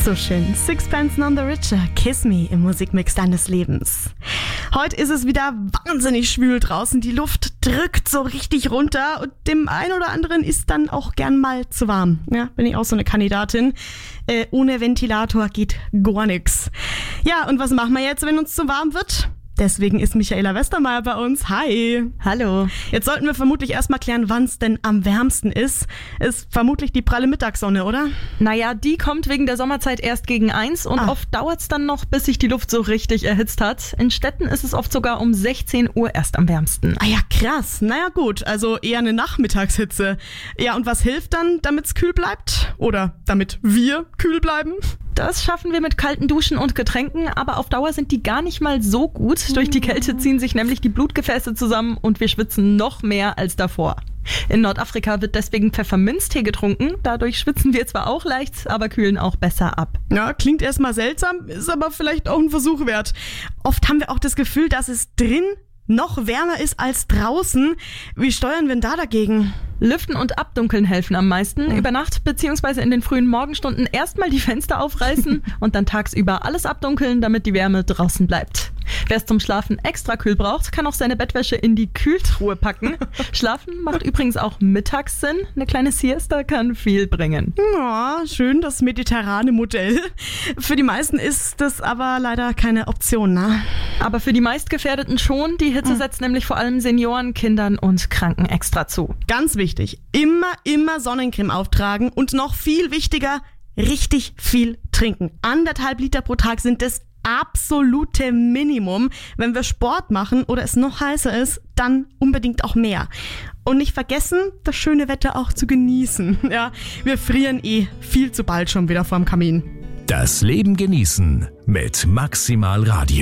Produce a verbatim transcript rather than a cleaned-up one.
So schön. Sixpence None the Richer, Kiss Me im Musikmix deines Lebens. Heute ist es wieder wahnsinnig schwül draußen. Die Luft drückt so richtig runter und dem einen oder anderen ist dann auch gern mal zu warm. Ja, bin ich auch so eine Kandidatin. Äh, ohne Ventilator geht gar nichts. Ja, und was machen wir jetzt, wenn uns zu warm wird? Deswegen ist Michaela Westermeier bei uns. Hi. Hallo. Jetzt sollten wir vermutlich erstmal klären, wann es denn am wärmsten ist. Ist vermutlich die pralle Mittagssonne, oder? Naja, die kommt wegen der Sommerzeit erst gegen eins und ah. oft dauert es dann noch, bis sich die Luft so richtig erhitzt hat. In Städten ist es oft sogar um sechzehn Uhr erst am wärmsten. Ah ja, krass. Naja gut, also eher eine Nachmittagshitze. Ja, und was hilft dann, damit es kühl bleibt? Oder damit wir kühl bleiben? Das schaffen wir mit kalten Duschen und Getränken, aber auf Dauer sind die gar nicht mal so gut. Durch die Kälte ziehen sich nämlich die Blutgefäße zusammen und wir schwitzen noch mehr als davor. In Nordafrika wird deswegen Pfefferminztee getrunken. Dadurch schwitzen wir zwar auch leicht, aber kühlen auch besser ab. Ja, klingt erstmal seltsam, ist aber vielleicht auch ein Versuch wert. Oft haben wir auch das Gefühl, dass es drin noch wärmer ist als draußen. Wie steuern wir denn da dagegen? Lüften und Abdunkeln helfen am meisten. Mhm. Über Nacht bzw. in den frühen Morgenstunden erstmal die Fenster aufreißen und dann tagsüber alles abdunkeln, damit die Wärme draußen bleibt. Wer es zum Schlafen extra kühl braucht, kann auch seine Bettwäsche in die Kühltruhe packen. Schlafen macht übrigens auch mittags Sinn. Eine kleine Siesta kann viel bringen. Ja, schön, das mediterrane Modell. Für die meisten ist das aber leider keine Option, ne? Aber für die meistgefährdeten schon. Die Hitze setzt mhm. nämlich vor allem Senioren, Kindern und Kranken extra zu. Ganz wichtig, immer, immer Sonnencreme auftragen und noch viel wichtiger, richtig viel trinken. Anderthalb Liter pro Tag sind das absolute Minimum. Wenn wir Sport machen oder es noch heißer ist, dann unbedingt auch mehr. Und nicht vergessen, das schöne Wetter auch zu genießen. Ja, wir frieren eh viel zu bald schon wieder vorm Kamin. Das Leben genießen mit Maximal Radio.